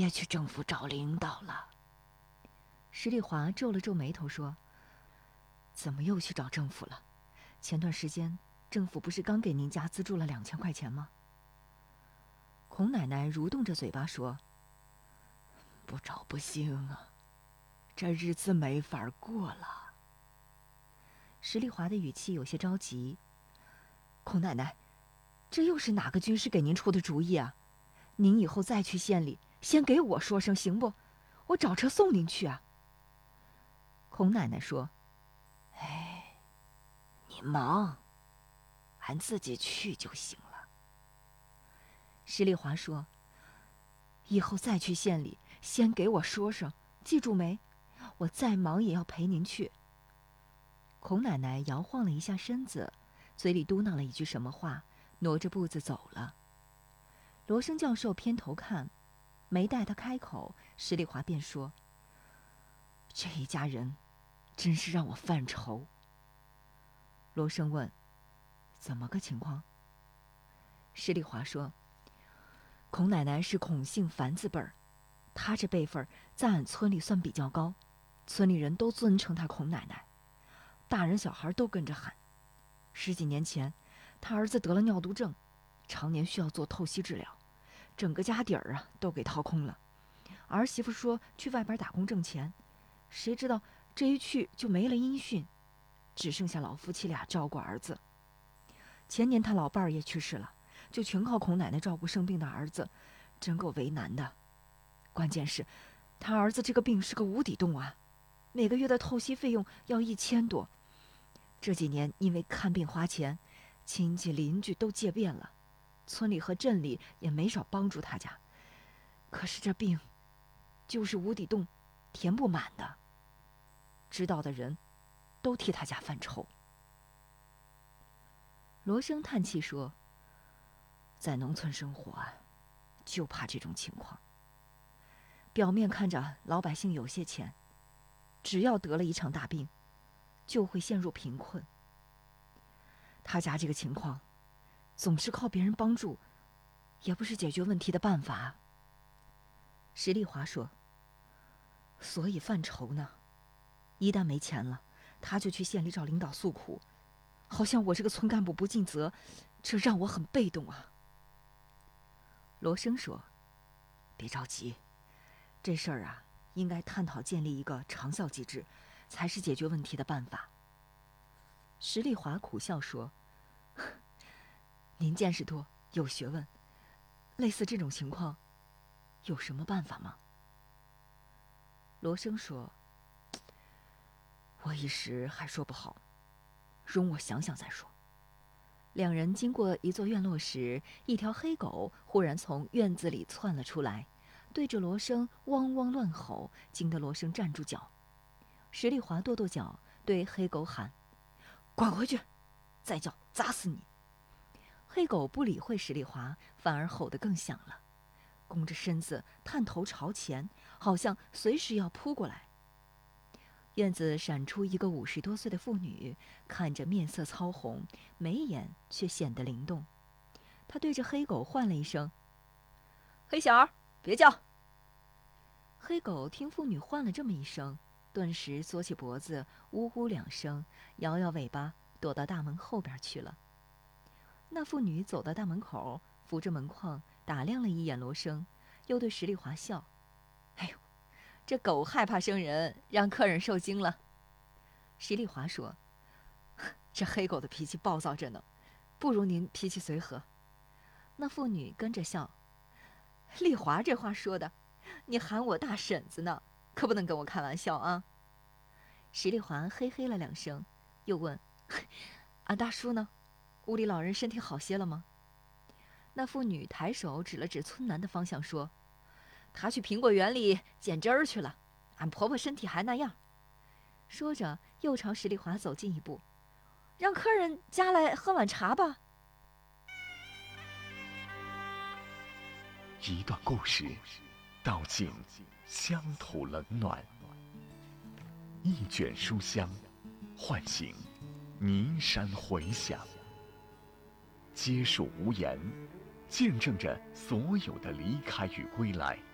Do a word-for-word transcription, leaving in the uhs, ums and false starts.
也去政府找领导了。 石丽华皱了皱眉头说：“怎么又去找政府了？前段时间政府不是刚给您家资助了两千块钱吗？”孔奶奶蠕动着嘴巴说：“ 不找不行啊，这日子没法过了。” 石丽华的语气有些着急：“孔奶奶，这又是哪个军师给您出的主意啊？您以后再去县里，先给我说声行不？我找车送您去啊。”孔奶奶说：“ 哎，你忙，俺自己去就行了。” 石丽华说：“以后再去县里，先给我说声，记住没？我再忙也要陪您去。”孔奶奶摇晃了一下身子，嘴里嘟囔了一句什么话，挪着步子走了。罗生教授偏头看，没待他开口，石丽华便说：“这一家人真是让我犯愁。”罗生问：“怎么个情况？”石丽华说：“孔奶奶是孔姓樊字辈儿，她这辈分在俺村里算比较高，村里人都尊称她孔奶奶，大人小孩都跟着喊。十几年前，她儿子得了尿毒症，常年需要做透析治疗，整个家底儿啊都给掏空了。儿媳妇说去外边打工挣钱，谁知道这一去就没了音讯，只剩下老夫妻俩照顾儿子。前年他老伴儿也去世了，就全靠孔奶奶照顾生病的儿子，真够为难的。关键是，他儿子这个病是个无底洞啊，每个月的透析费用要一千多。这几年因为看病花钱，亲戚邻居都借遍了，村里和镇里也没少帮助他家。可是这病，就是无底洞，填不满的。知道的人，都替他家犯愁。”罗生叹气说：“在农村生活啊，就怕这种情况。表面看着老百姓有些钱，只要得了一场大病，就会陷入贫困。他家这个情况，总是靠别人帮助，也不是解决问题的办法。”石丽华说：“所以犯愁呢。一旦没钱了，他就去县里找领导诉苦，好像我这个村干部不尽责，这让我很被动啊。”罗生说：“别着急，这事儿啊，应该探讨建立一个长效机制，才是解决问题的办法。”石丽华苦笑说：“您见识多，有学问，类似这种情况，有什么办法吗？”罗生说：“我一时还说不好，容我想想再说。”两人经过一座院落时，一条黑狗忽然从院子里窜了出来，对着罗生汪汪乱吼，惊得罗生站住脚。石丽华跺跺脚，对黑狗喊：“滚回去！再叫砸死你！”黑狗不理会石丽华，反而吼得更响了，弓着身子，探头朝前，好像随时要扑过来。院子闪出一个五十多岁的妇女，看着面色糙红，眉眼却显得灵动。她对着黑狗唤了一声：“黑小儿，别叫！”黑狗听妇女唤了这么一声，顿时缩起脖子，呜呜两声，摇摇尾巴，躲到大门后边去了。那妇女走到大门口，扶着门框，打量了一眼罗生，又对石丽华笑：“哎呦，这狗害怕生人，让客人受惊了。”石丽华说：“这黑狗的脾气暴躁着呢，不如您脾气随和。”那妇女跟着笑：“丽华这话说的，你喊我大婶子呢，可不能跟我开玩笑啊。”石丽华嘿嘿了两声，又问：“俺大叔呢？屋里老人身体好些了吗？”那妇女抬手指了指村南的方向说：“她去苹果园里捡汁儿去了，俺婆婆身体还那样。”说着又朝石丽华走近一步：“让客人家来喝碗茶吧。” 一段故事，道尽乡土冷暖；一卷书香，唤醒泥山回响。皆属无言，见证着所有的离开与归来。